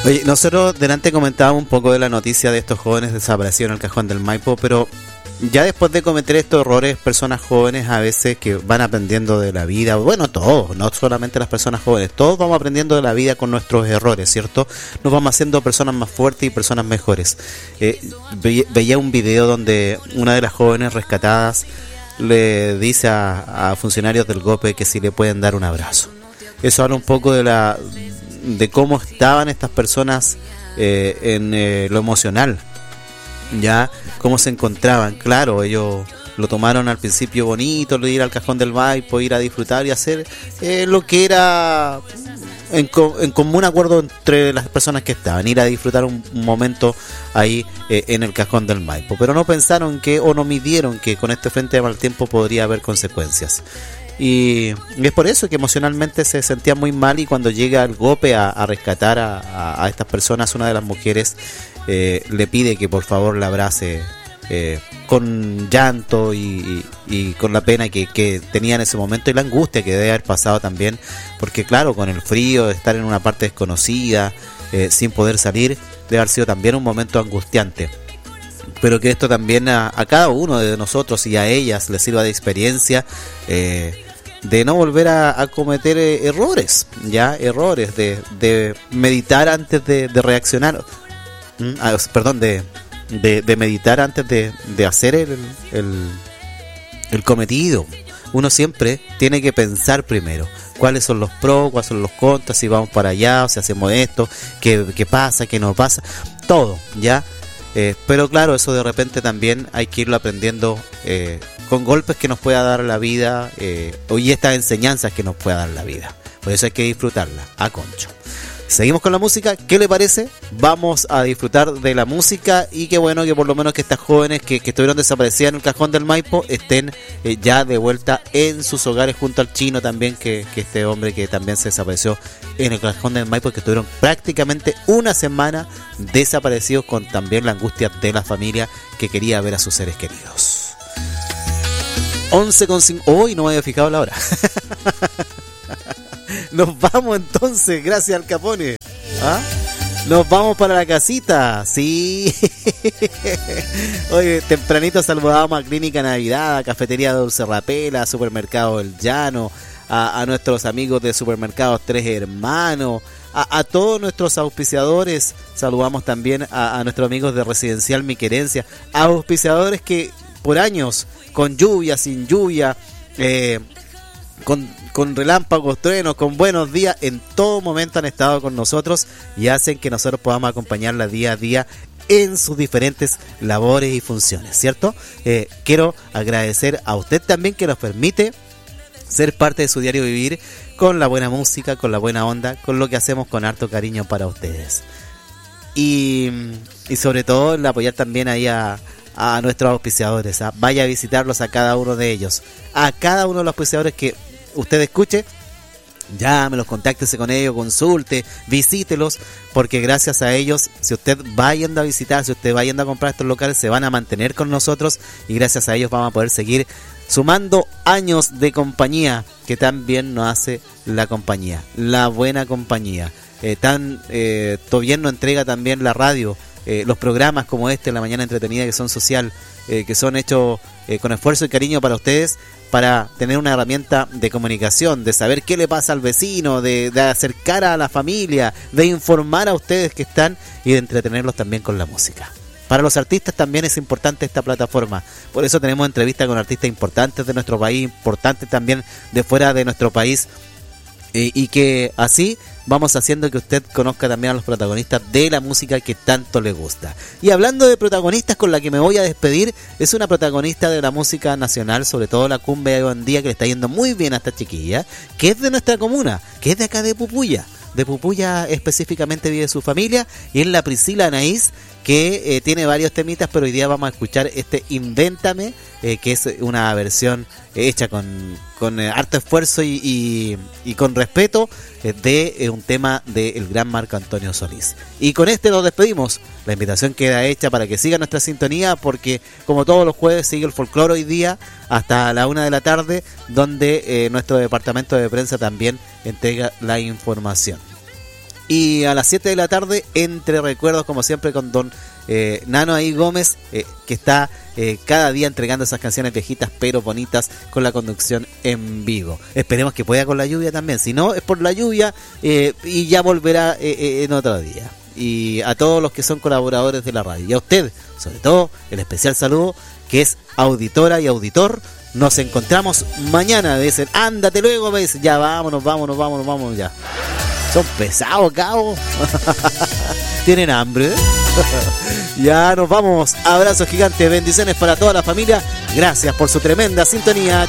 Oye, nosotros delante comentábamos un poco de la noticia de estos jóvenes desaparecidos en el Cajón del Maipo, pero ya después de cometer estos errores, personas jóvenes a veces que van aprendiendo de la vida, bueno, todos, no solamente las personas jóvenes, todos vamos aprendiendo de la vida con nuestros errores, ¿cierto? Nos vamos haciendo personas más fuertes y personas mejores. Veía un video donde una de las jóvenes rescatadas le dice a funcionarios del GOPE que si le pueden dar un abrazo. Eso habla un poco de cómo estaban estas personas en lo emocional, ya cómo se encontraban. Claro, ellos lo tomaron al principio bonito, lo de ir al Cajón del Maipo, ir a disfrutar y hacer lo que era en común acuerdo entre las personas que estaban, ir a disfrutar un momento ahí en el Cajón del Maipo, pero no pensaron o no midieron que con este frente de mal tiempo podría haber consecuencias. Y es por eso que emocionalmente se sentían muy mal, y cuando llega el GOPE a rescatar a estas personas, una de las mujeres le pide que por favor la abrace con llanto y con la pena que tenía en ese momento y la angustia que debe haber pasado también, porque claro, con el frío, estar en una parte desconocida, sin poder salir, debe haber sido también un momento angustiante. Pero que esto también a cada uno de nosotros y a ellas les sirva de experiencia, de no volver a cometer errores, de meditar antes de reaccionar, de meditar antes de hacer el cometido. Uno siempre tiene que pensar primero cuáles son los pros, cuáles son los contras, si vamos para allá, o si hacemos esto, qué pasa, qué no pasa, todo, ¿ya? Pero claro, eso de repente también hay que irlo aprendiendo con golpes que nos pueda dar la vida, y estas enseñanzas que nos pueda dar la vida. Por eso hay que disfrutarla a concho. Seguimos con la música, ¿qué le parece? Vamos a disfrutar de la música, y qué bueno que por lo menos que estas jóvenes que estuvieron desaparecidas en el Cajón del Maipo estén ya de vuelta en sus hogares, junto al Chino también, que este hombre que también se desapareció en el Cajón del Maipo, que estuvieron prácticamente una semana desaparecidos, con también la angustia de la familia que quería ver a sus seres queridos. 11:05. Hoy no me había fijado la hora. Nos vamos entonces, gracias al Capone. ¿Ah? Nos vamos para la casita, sí. Oye, tempranito saludamos a Clínica Navidad, a Cafetería Dulce Rapela, a Supermercado El Llano, a nuestros amigos de Supermercados Tres Hermanos, a todos nuestros auspiciadores. Saludamos también a nuestros amigos de Residencial Mi Querencia, a auspiciadores que por años, con lluvia, sin lluvia, con relámpagos, truenos, con buenos días, en todo momento han estado con nosotros y hacen que nosotros podamos acompañarla día a día en sus diferentes labores y funciones, ¿cierto? Quiero agradecer a usted también, que nos permite ser parte de su diario vivir, con la buena música, con la buena onda, con lo que hacemos con harto cariño para ustedes. Y sobre todo el apoyar también ahí a nuestros auspiciadores, vaya a visitarlos a cada uno de ellos, a cada uno de los auspiciadores que usted escuche, llámelos, contáctese con ellos, consulte, visítelos, porque gracias a ellos, si usted va yendo a visitar, si usted va yendo a comprar estos locales, se van a mantener con nosotros, y gracias a ellos vamos a poder seguir sumando años de compañía, que tan bien nos hace la compañía, la buena compañía. Todo bien nos entrega también la radio, los programas como este, La Mañana Entretenida, que son social, que son hechos con esfuerzo y cariño para ustedes, para tener una herramienta de comunicación, de saber qué le pasa al vecino, de acercar a la familia, de informar a ustedes que están, y de entretenerlos también con la música. Para los artistas también es importante esta plataforma, por eso tenemos entrevistas con artistas importantes de nuestro país, importantes también de fuera de nuestro país, y que así vamos haciendo que usted conozca también a los protagonistas de la música que tanto le gusta. Y hablando de protagonistas, con la que me voy a despedir, es una protagonista de la música nacional, sobre todo la cumbia de hoy en día, que le está yendo muy bien a esta chiquilla, que es de nuestra comuna, que es de acá de Pupuya. De Pupuya específicamente vive su familia, y es la Priscila Anaís, que tiene varios temitas, pero hoy día vamos a escuchar este Invéntame, que es una versión hecha con harto esfuerzo y con respeto de un tema del gran Marco Antonio Solís. Y con este nos despedimos. La invitación queda hecha para que siga nuestra sintonía, porque como todos los jueves sigue el folclore hoy día hasta la 1 de la tarde, donde nuestro departamento de prensa también entrega la información. Y a las 7 de la tarde, Entre Recuerdos, como siempre, con don Nano ahí Gómez, que está cada día entregando esas canciones viejitas pero bonitas con la conducción en vivo. Esperemos que pueda con la lluvia también. Si no, es por la lluvia y ya volverá en otro día. Y a todos los que son colaboradores de la radio. Y a usted, sobre todo, el especial saludo, que es auditora y auditor. Nos encontramos mañana. Dicen, ándate luego, me dicen, ya vámonos ya. Son pesados, cabos. Tienen hambre. Ya nos vamos. Abrazos gigantes, bendiciones para toda la familia. Gracias por su tremenda sintonía.